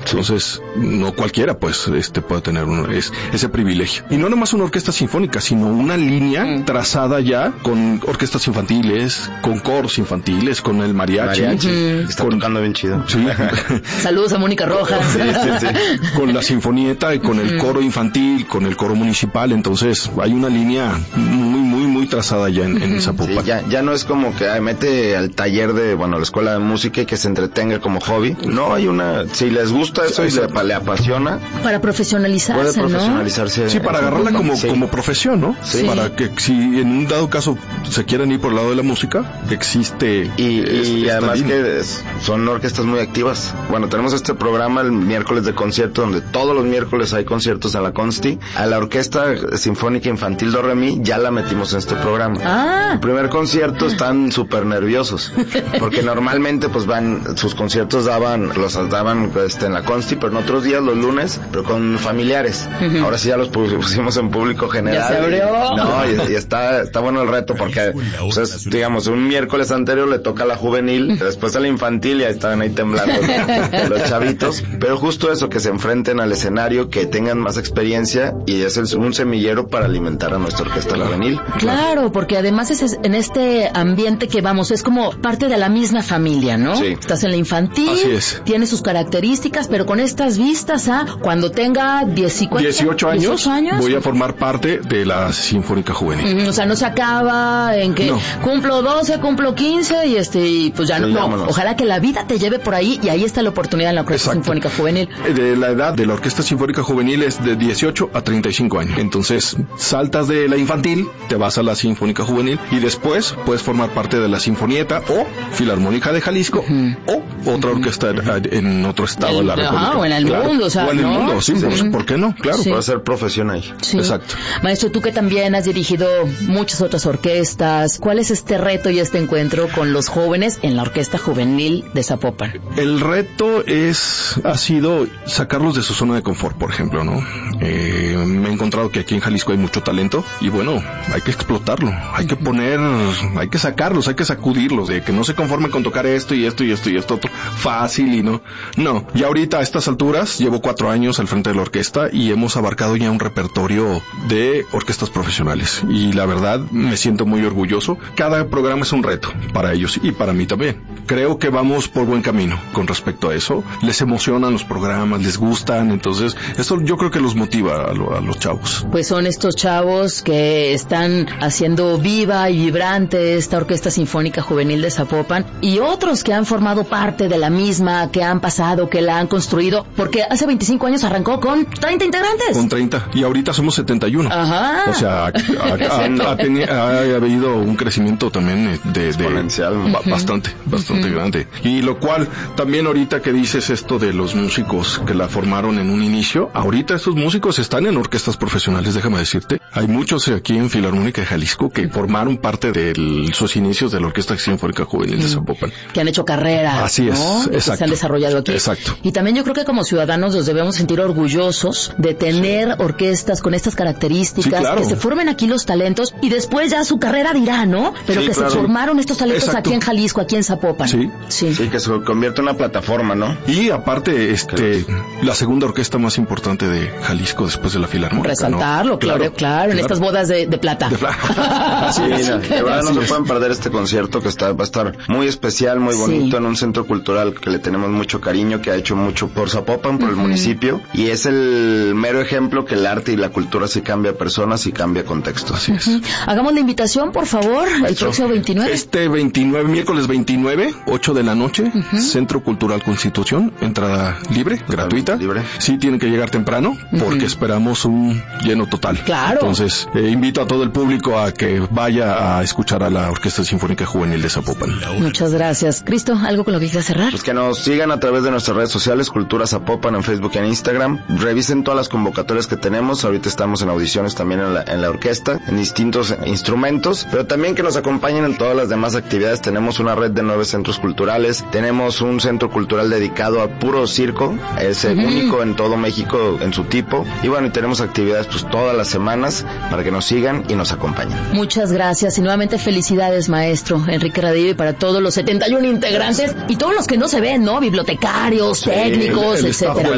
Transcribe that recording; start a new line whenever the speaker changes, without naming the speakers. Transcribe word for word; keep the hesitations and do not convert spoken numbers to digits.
Entonces, no cualquiera, pues, este puede tener un, es, ese privilegio. Y no nomás una orquesta sinfónica, sino una línea mm. trazada ya con orquestas infantiles, con coros infantiles, con el mariachi.
mariachi. Mm. Está con, tocando bien chido.
Sí.
Saludos a Mónica Rojas.
Sí, sí, sí. Con la sinfonieta y con el coro infantil, con el coro municipal. Entonces, hay una línea muy, muy, muy trazada ya en, en Zapopan.
Sí, ya, ya no es como que ay, mete al taller de, bueno, la escuela de música y que se entretenga como hobby. No, hay una, si les gusta eso y le, le apasiona.
Para profesionalizarse,
puede profesionalizarse.
¿no? Sí, para agarrarla como, sí. como profesión, ¿no?
Sí.
Para que si en un dado caso se quieren ir por el lado de la música, existe.
Y, es, y además que es, son orquestas muy activas. Bueno, tenemos este programa el miércoles de concierto, donde todos los miércoles hay conciertos en la Consti. A la Orquesta Sinfónica Infantil Do Re Mi ya la metimos en este programa.
Ah.
El primer concierto están súper nerviosos, porque normalmente pues van, sus conciertos daban, los daban este, en la Consti, pero en otros días, los lunes, pero con familiares. Uh-huh. Ahora sí ya los pusimos en público general.
¿Ya se abrió?
Y, no, y, y está, está bueno el reto, porque, pues, es, digamos, un miércoles anterior le toca a la juvenil, después a la infantil, y ahí estaban ahí temblando los, los chavitos. Pero justo eso, que se enfrenten al escenario, que tengan más experiencia, y es el, un semillero para alimentar a nuestra orquesta juvenil.
Claro, porque además es, es en este ambiente que vamos, es como parte de la misma familia, ¿no?
Sí.
Estás en la infantil,
así es.
Tiene sus características, pero con estas vistas a cuando tenga dieciocho
años,
dieciocho años,
voy a formar parte de la Sinfónica Juvenil.
Mm, o sea, no se acaba en que no. cumplo doce, cumplo quince y este, y pues ya sí, no. no. Ojalá que la vida te lleve por ahí y ahí está la oportunidad en la Orquesta Exacto. Sinfónica Juvenil.
De la edad de la Orquesta Sinfónica Juvenil es de dieciocho a treinta y cinco años. Entonces, saltas de la infantil, te vas a la Sinfónica Juvenil y después puedes formar parte de la Sinfonieta o Filarmónica de Jalisco uh-huh. o otra orquesta uh-huh. en otro estado
el,
de la República.
O en el
claro.
mundo, o sea,
o en el
¿no?
mundo, sí, sí. Por, ¿por qué no? Claro.
Sí. Para hacer profesión ahí.
Sí.
Exacto.
Maestro, tú que también has dirigido muchas otras orquestas, ¿cuál es este reto y este encuentro con los jóvenes en la Orquesta Juvenil de Zapopan?
El reto es, ha sido sacarlos de su zona de confort, por ejemplo, ¿no? Eh, me he encontrado que aquí en Jalisco hay mucho talento y bueno, hay que explotarlo, hay que poner, hay que sacarlos, hay que sacudirlos, de que no se conformen con tocar esto y esto y esto y esto otro, fácil y no. No, y ahorita a estas alturas, llevo cuatro años al frente de la orquesta y hemos abarcado ya un repertorio de orquestas profesionales y la verdad me siento muy orgulloso. Cada programa es un reto para ellos y para mí también. Creo que vamos por buen camino con respecto a eso. Les emocionan los programas, les gustan, entonces esto yo creo que los motiva a, lo, a los chavos.
Pues son estos chavos que están haciendo viva y vibrante esta Orquesta Sinfónica Juvenil de Zapopan y otros que han formado parte de la misma, que han pasado, que la han construido, porque hace veinticinco años arrancó con treinta integrantes.
Con treinta, y ahorita somos setenta y uno.
Ajá.
O sea, ha, ha, ha, teni- ha habido un crecimiento también de, de
exponencial,
ba- bastante, bastante uh-huh. grande. Y lo cual, también ahorita que dices esto de los músicos que la formaron en un inicio, ahorita estos músicos están en orquestas profesionales, déjame decirte. Hay muchos aquí en Filarmónica de Jalisco que formaron parte de el, sus inicios de la Orquesta Sinfónica Juvenil de Zapopan.
Que han hecho carrera.
Así es,
¿no?
exacto.
Que se han desarrollado aquí.
Exacto.
Y también yo creo que como ciudadanos nos debemos sentir orgullosos de tener sí. orquestas con estas características, sí, claro. que se formen aquí los talentos y después ya su carrera dirá, ¿no? Pero sí, que claro. se formaron estos talentos exacto. aquí en Jalisco, aquí en Zapopan.
Sí.
sí.
Sí, que se convierte en una plataforma, ¿no?
Y aparte, este, la segunda orquesta más importante de Jalisco después de la Filarmónica.
Resaltarlo, ¿no? claro, claro, claro, en estas bodas de, de plata.
De plata.
Sí, sí, no, de verdad no se pueden perder este concierto que está, va a estar muy especial, muy bonito, sí. en un centro cultural que le tenemos mucho cariño, que ha hecho mucho por Zapopan, por uh-huh. el municipio, y es el mero ejemplo que el arte y la cultura sí cambia personas y cambia contextos.
Así es.
Uh-huh. Hagamos la invitación, por favor, el próximo veintinueve.
Este veintinueve, miércoles veintinueve, ocho de la noche, uh-huh. Centro Cultural Constitución, entrada libre, total, gratuita.
Libre.
Sí tienen que llegar temprano, porque uh-huh. esperamos un lleno total.
Claro.
Entonces, eh, invito a todo el público a que vaya a escuchar a la Orquesta Sinfónica Juvenil de Zapopan.
Muchas gracias. Cristo, ¿algo con lo que quieras cerrar?
Pues que nos sigan a través de nuestras redes sociales, Cultura Zapopan en Facebook y en Instagram. Revisen todas las convocatorias que tenemos. Ahorita estamos en audiciones también en la, en la orquesta, en distintos instrumentos, pero también que nos acompañen en todas las demás actividades. Tenemos una red de nueve centros culturales. Tenemos un centro cultural dedicado a puro circo. Es uh-huh. único en todo México en su tipo. Y bueno, y tenemos actividades pues todas las semanas para que nos sigan y nos acompañen.
Muchas gracias y nuevamente felicidades, maestro Enrique Radillo, y para todos los setenta y uno integrantes y todos los que no se ven, ¿no? Bibliotecarios, sí, técnicos, etcétera.